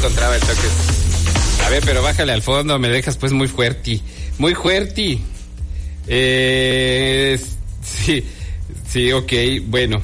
encontraba el toque. A ver, pero bájale al fondo, me dejas pues muy fuerte. Muy fuerte. Sí, ok, bueno.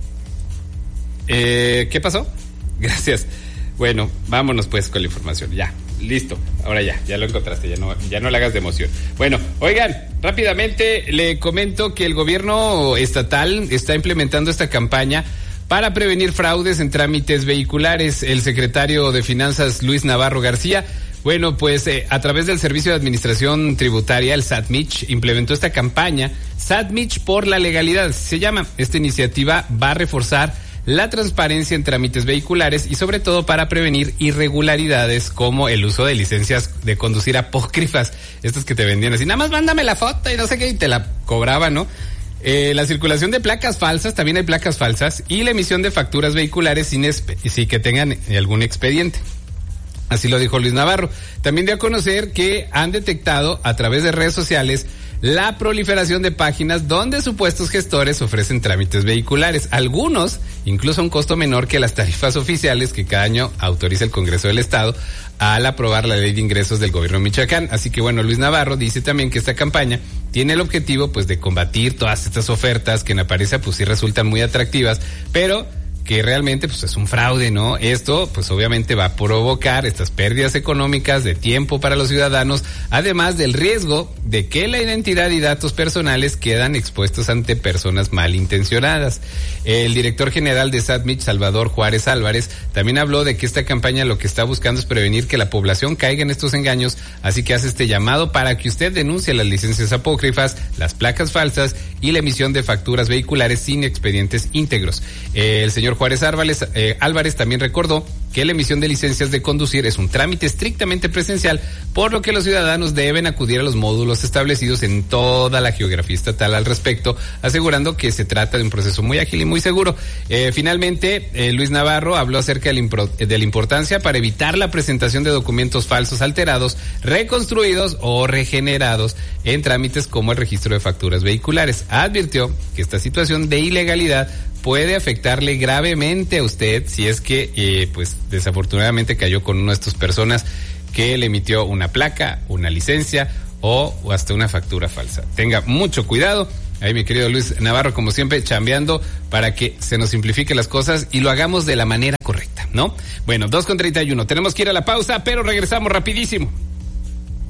¿Qué pasó? Gracias. Bueno, vámonos pues con la información. Ya, listo. Ahora ya lo encontraste, ya no le hagas de emoción. Bueno, oigan, rápidamente le comento que el gobierno estatal está implementando esta campaña para prevenir fraudes en trámites vehiculares. El secretario de Finanzas, Luis Navarro García, bueno, pues a través del Servicio de Administración Tributaria, el SATMICH, implementó esta campaña, SATMICH por la legalidad, se llama. Esta iniciativa va a reforzar la transparencia en trámites vehiculares y sobre todo para prevenir irregularidades como el uso de licencias de conducir apócrifas, estas que te vendían así, nada más mándame la foto y no sé qué, y te la cobraban, ¿no? La circulación de placas falsas, también hay placas falsas, y la emisión de facturas vehiculares sin que tengan algún expediente. Así lo dijo Luis Navarro. También dio a conocer que han detectado a través de redes sociales la proliferación de páginas donde supuestos gestores ofrecen trámites vehiculares, algunos incluso a un costo menor que las tarifas oficiales que cada año autoriza el Congreso del Estado al aprobar la Ley de Ingresos del Gobierno de Michoacán. Así que bueno, Luis Navarro dice también que esta campaña tiene el objetivo pues de combatir todas estas ofertas que en apariencia pues sí resultan muy atractivas, pero que realmente pues es un fraude, ¿no? Esto pues obviamente va a provocar estas pérdidas económicas de tiempo para los ciudadanos, además del riesgo de que la identidad y datos personales quedan expuestos ante personas malintencionadas. El director general de SATMICH, Salvador Juárez Álvarez, también habló de que esta campaña lo que está buscando es prevenir que la población caiga en estos engaños, así que hace este llamado para que usted denuncie las licencias apócrifas, las placas falsas y la emisión de facturas vehiculares sin expedientes íntegros. El señor Juárez Álvarez también recordó que la emisión de licencias de conducir es un trámite estrictamente presencial, por lo que los ciudadanos deben acudir a los módulos establecidos en toda la geografía estatal al respecto, asegurando que se trata de un proceso muy ágil y muy seguro. Finalmente, Luis Navarro habló acerca de la importancia para evitar la presentación de documentos falsos, alterados, reconstruidos o regenerados en trámites como el registro de facturas vehiculares. Advirtió que esta situación de ilegalidad puede afectarle gravemente a usted si es que pues desafortunadamente cayó con una de estas personas que le emitió una placa, una licencia o hasta una factura falsa. Tenga mucho cuidado. Ahí mi querido Luis Navarro, como siempre, chambeando para que se nos simplifiquen las cosas y lo hagamos de la manera correcta, ¿no? Bueno, 2:31. Tenemos que ir a la pausa, pero regresamos rapidísimo.